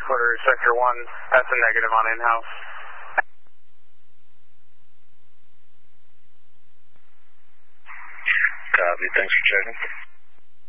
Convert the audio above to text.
quarter, sector 1, that's a negative on in-house. Copy, thanks for checking.